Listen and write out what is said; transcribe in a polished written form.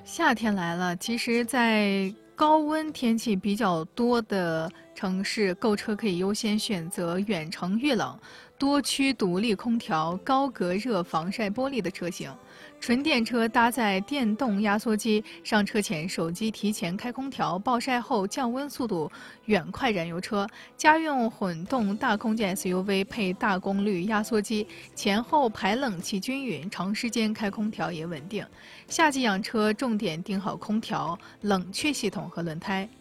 夏天来了，其实，在高温天气比较多的城市，购车可以优先选择远程遇冷、多区独立空调、高隔热防晒玻璃的车型。纯电车搭载电动压缩机，上车前手机提前开空调，暴晒后降温速度远快燃油车。家用混动大空间 SUV 配大功率压缩机，前后排冷气均匀，长时间开空调也稳定。夏季养车重点盯好空调、冷却系统和轮胎。